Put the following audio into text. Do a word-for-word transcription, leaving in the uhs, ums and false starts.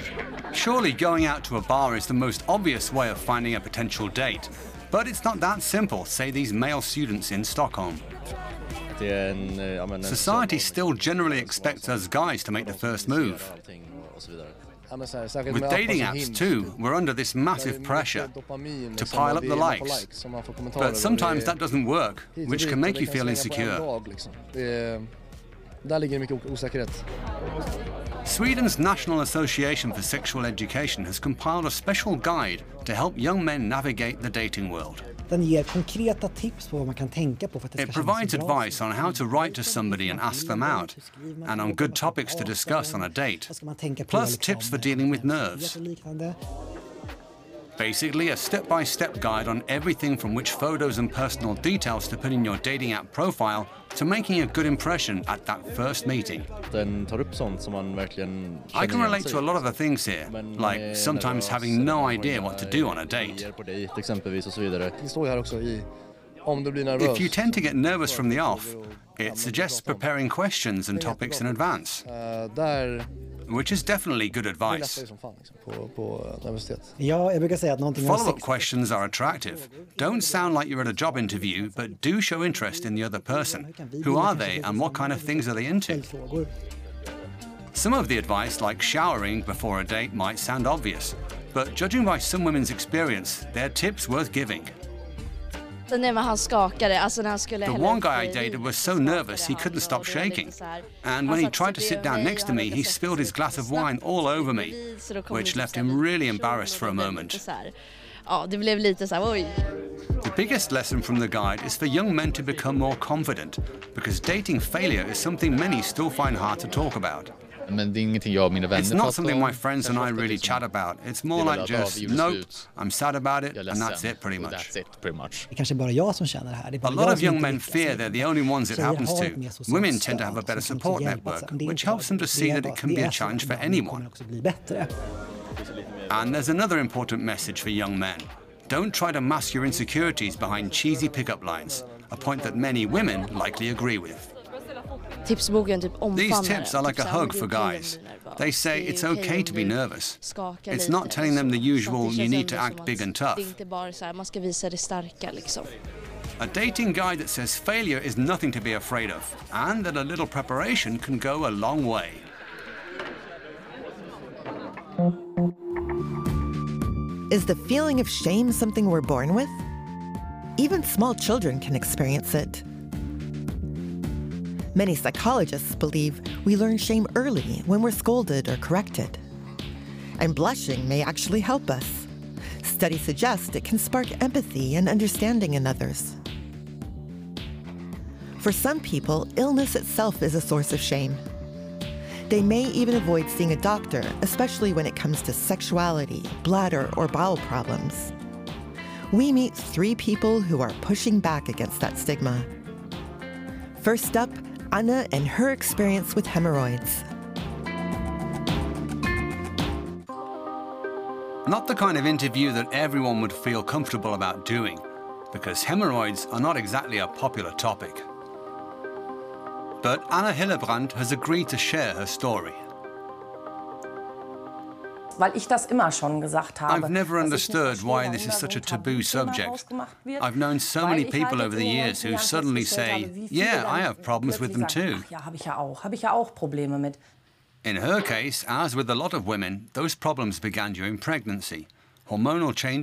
Surely going out to a bar is the most obvious way of finding a potential date. But it's not that simple, say these male students in Stockholm. Society still generally expects us guys to make the first move. With dating apps too, we're under this massive pressure to pile up the likes. But sometimes that doesn't work, which can make you feel insecure. Sweden's National Association for Sexual Education has compiled a special guide to help young men navigate the dating world. It provides advice on how to write to somebody and ask them out, and on good topics to discuss on a date, plus tips for dealing with nerves. Basically, a step-by-step guide on everything from which photos and personal details to put in your dating app profile to making a good impression at that first meeting. I can relate to a lot of the things here, like sometimes having no idea what to do on a date. If you tend to get nervous from the off, it suggests preparing questions and topics in advance, which is definitely good advice. Follow-up questions are attractive. Don't sound like you're at a job interview, but do show interest in the other person. Who are they and what kind of things are they into? Some of the advice, like showering before a date, might sound obvious, but judging by some women's experience, they're tips worth giving. The one guy I dated was so nervous he couldn't stop shaking. And when he tried to sit down next to me, he spilled his glass of wine all over me, which left him really embarrassed for a moment. The biggest lesson from the guide is for young men to become more confident, because dating failure is something many still find hard to talk about. It's not something my friends and I really chat about. It's more like just, nope, I'm sad about it, and that's it pretty much. A lot of young men fear they're the only ones it happens to. Women tend to have a better support network, which helps them to see that it can be a challenge for anyone. And there's another important message for young men. Don't try to mask your insecurities behind cheesy pickup lines, a point that many women likely agree with. These tips are like a hug for guys. They say it's okay to be nervous. It's not telling them the usual, you need to act big and tough. A dating guide that says failure is nothing to be afraid of, and that a little preparation can go a long way. Is the feeling of shame something we're born with? Even small children can experience it. Many psychologists believe we learn shame early when we're scolded or corrected. And blushing may actually help us. Studies suggest it can spark empathy and understanding in others. For some people, illness itself is a source of shame. They may even avoid seeing a doctor, especially when it comes to sexuality, bladder, or bowel problems. We meet three people who are pushing back against that stigma. First up, Anna and her experience with hemorrhoids. Not the kind of interview that everyone would feel comfortable about doing, because hemorrhoids are not exactly a popular topic. But Anna Hillebrand has agreed to share her story. I've never understood why this is such a taboo subject. I've known so many people over the years who suddenly say, yeah, I have problems with them too. In her case, as with a lot of women, those problems began during pregnancy. Hormonal changes